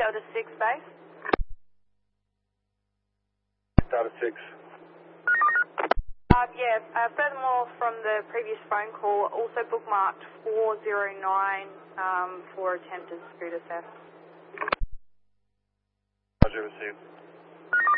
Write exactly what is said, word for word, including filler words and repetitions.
Delta six base. Delta six. Uh, yeah, uh, furthermore, from the previous phone call, also bookmarked four zero nine um, for attempted scooter theft. Roger, received.